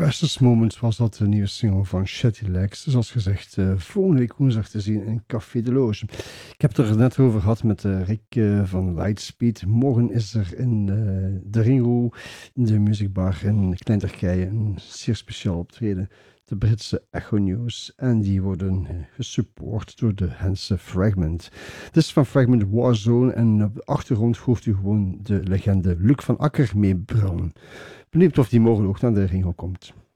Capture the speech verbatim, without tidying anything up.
Precious Moments was dat de nieuwe single van Shetty Legs. Zoals gezegd, uh, volgende week woensdag te zien in Café de Loge. Ik heb het er net over gehad met uh, Rick uh, van Lightspeed. Morgen is er in uh, de Ringo, in de Musicbar in Klein Turkije, een zeer speciaal optreden. De Britse Echo News. En die worden uh, gesupport door de Hense Fragment. Het is van Fragment Warzone en op de achtergrond hoort u gewoon de legende Luc van Akker mee brullen. Benieuwd of die morgen ook naar de Ringo komt.